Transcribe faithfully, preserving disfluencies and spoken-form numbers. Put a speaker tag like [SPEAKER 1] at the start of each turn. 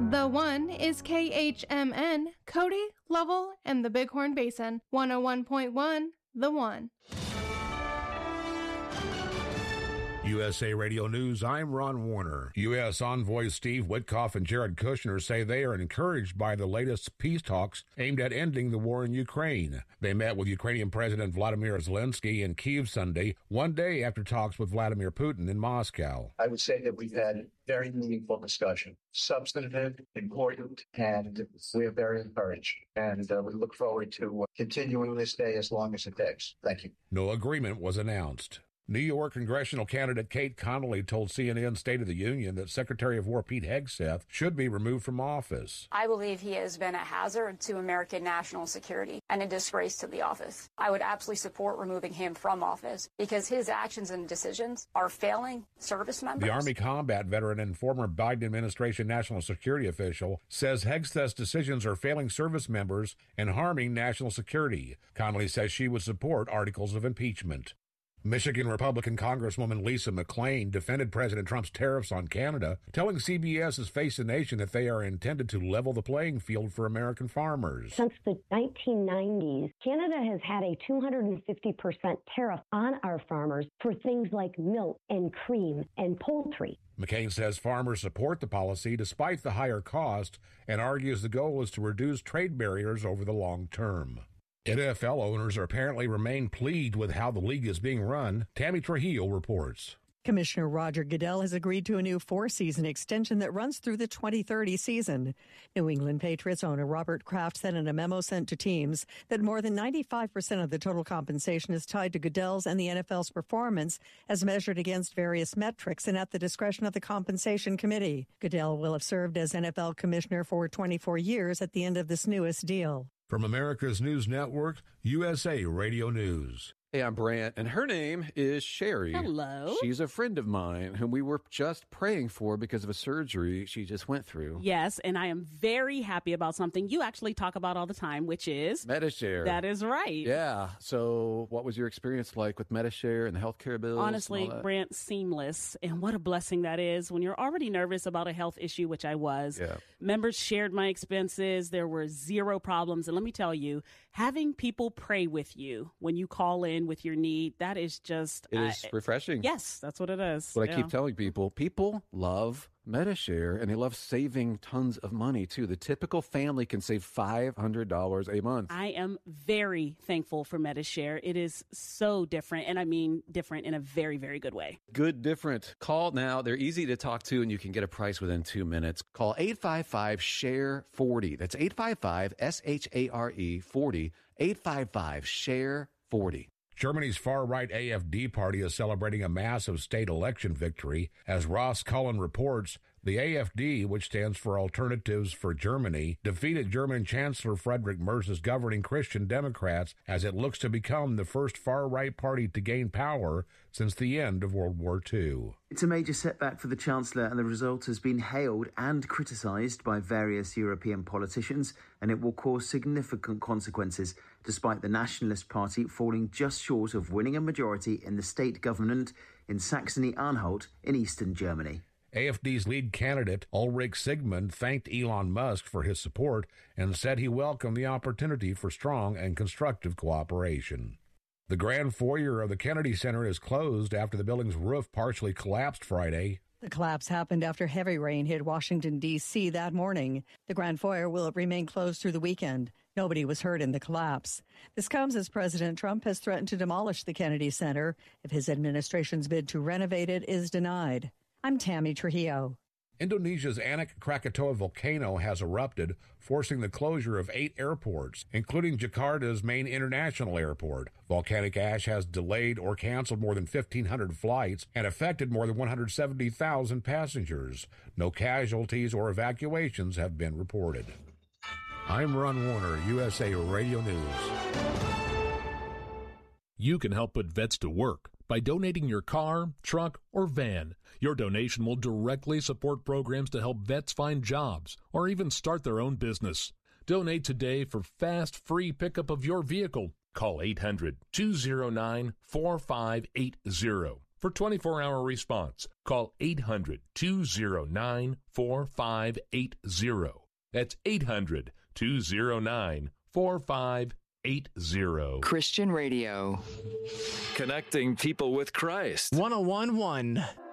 [SPEAKER 1] The One is K H M N, Cody, Lovell, and the Bighorn Basin. one oh one point one, The One.
[SPEAKER 2] U S A Radio News, I'm Ron Warner. U S envoys Steve Witkoff and Jared Kushner say they are encouraged by the latest peace talks aimed at ending the war in Ukraine. They met with Ukrainian President Vladimir Zelensky in Kyiv Sunday, one day after talks with Vladimir Putin in Moscow.
[SPEAKER 3] I would say that we've had very meaningful discussion, substantive, important, and we are very encouraged. And uh, we look forward to continuing this day as long as it takes. Thank you.
[SPEAKER 2] No agreement was announced. New York congressional candidate Kate Connolly told C N N State of the Union that Secretary of War Pete Hegseth should be removed from office.
[SPEAKER 4] I believe he has been a hazard to American national security and a disgrace to the office. I would absolutely support removing him from office because his actions and decisions are failing service members.
[SPEAKER 2] The Army combat veteran and former Biden administration national security official says Hegseth's decisions are failing service members and harming national security. Connolly says she would support articles of impeachment. Michigan Republican Congresswoman Lisa McClain defended President Trump's tariffs on Canada, telling C B S's Face the Nation that they are intended to level the playing field for American farmers.
[SPEAKER 5] Since the nineteen nineties, Canada has had a two hundred fifty percent tariff on our farmers for things like milk and cream and poultry.
[SPEAKER 2] McCain says farmers support the policy despite the higher cost and argues the goal is to reduce trade barriers over the long term. N F L owners apparently remain pleased with how the league is being run. Tammy Trujillo reports.
[SPEAKER 6] Commissioner Roger Goodell has agreed to a new four-season extension that runs through the twenty thirty season. New England Patriots owner Robert Kraft said in a memo sent to teams that more than ninety-five percent of the total compensation is tied to Goodell's and the N F L's performance as measured against various metrics and at the discretion of the Compensation Committee. Goodell will have served as N F L commissioner for twenty-four years at the end of this newest deal.
[SPEAKER 2] From America's News Network, U S A Radio News.
[SPEAKER 7] Hey, I'm Brant, and her name is Sherry.
[SPEAKER 8] Hello.
[SPEAKER 7] She's a friend of mine whom we were just praying for because of a surgery she just went through.
[SPEAKER 8] Yes, and I am very happy about something you actually talk about all the time, which is...
[SPEAKER 7] Medi-Share.
[SPEAKER 8] That is right.
[SPEAKER 7] Yeah. So what was your experience like with Medi-Share and the healthcare bills?
[SPEAKER 8] Honestly, Brant, seamless. And what a blessing that is when you're already nervous about a health issue, which I was.
[SPEAKER 7] Yeah.
[SPEAKER 8] Members shared my expenses. There were zero problems. And let me tell you, having people pray with you when you call in with your need, that is just...
[SPEAKER 7] It is
[SPEAKER 8] uh,
[SPEAKER 7] refreshing.
[SPEAKER 8] Yes, that's what it is.
[SPEAKER 7] What
[SPEAKER 8] yeah.
[SPEAKER 7] I keep telling people, people love Medi-Share, and they love saving tons of money, too. The typical family can save five hundred dollars a month.
[SPEAKER 8] I am very thankful for Medi-Share. It is so different, and I mean different in a very, very good way.
[SPEAKER 7] Good different. Call now. They're easy to talk to, and you can get a price within two minutes. Call eight five five, S H A R E, forty. That's eight five five, S H A R E, forty. eight five five, S H A R E, forty.
[SPEAKER 2] Germany's far-right A F D party is celebrating a massive state election victory. As Ross Cullen reports, the A F D, which stands for Alternatives for Germany, defeated German Chancellor Friedrich Merz's governing Christian Democrats as it looks to become the first far-right party to gain power since the end of World War Two.
[SPEAKER 9] It's a major setback for the Chancellor, and the result has been hailed and criticised by various European politicians, and it will cause significant consequences, despite the Nationalist Party falling just short of winning a majority in the state government in Saxony-Anhalt in eastern Germany.
[SPEAKER 2] A F D's lead candidate, Ulrich Sigmund, thanked Elon Musk for his support and said he welcomed the opportunity for strong and constructive cooperation. The grand foyer of the Kennedy Center is closed after the building's roof partially collapsed Friday.
[SPEAKER 6] The collapse happened after heavy rain hit Washington, D C that morning. The grand foyer will remain closed through the weekend. Nobody was hurt in the collapse. This comes as President Trump has threatened to demolish the Kennedy Center if his administration's bid to renovate it is denied. I'm Tammy Trujillo.
[SPEAKER 2] Indonesia's Anak Krakatoa volcano has erupted, forcing the closure of eight airports, including Jakarta's main international airport. Volcanic ash has delayed or canceled more than fifteen hundred flights and affected more than one hundred seventy thousand passengers. No casualties or evacuations have been reported. I'm Ron Warner, U S A Radio News.
[SPEAKER 10] You can help put vets to work by donating your car, truck, or van. Your donation will directly support programs to help vets find jobs or even start their own business. Donate today for fast, free pickup of your vehicle. Call eight hundred, two oh nine, four five eight zero. For twenty-four hour response, call eight hundred, two oh nine, four five eight zero. That's eight hundred, two oh nine, four five eight zero.
[SPEAKER 11] Christian Radio.
[SPEAKER 12] Connecting people with Christ.
[SPEAKER 11] one oh one point one.